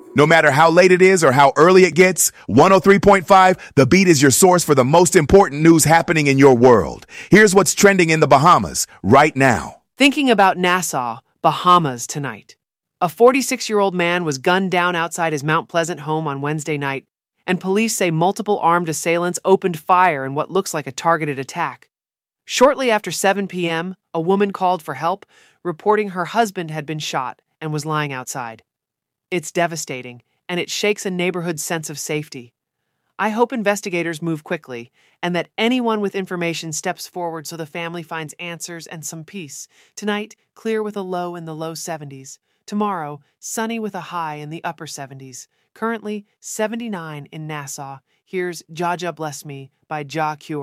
No matter how late it is or how early it gets, 103.5, The Beat is your source for the most important news happening in your world. Here's what's trending in the Bahamas right now. Thinking about Nassau, Bahamas tonight. A 46-year-old man was gunned down outside his Mount Pleasant home on Wednesday night, and police say multiple armed assailants opened fire in what looks like a targeted attack. Shortly after 7 p.m., a woman called for help, reporting her husband had been shot and was lying outside. It's devastating, and it shakes a neighborhood's sense of safety. I hope investigators move quickly, and that anyone with information steps forward so the family finds answers and some peace. Tonight, clear with a low in the low 70s. Tomorrow, sunny with a high in the upper 70s. Currently, 79 in Nassau. Here's Jah Jah Bless Me by Jah Cure.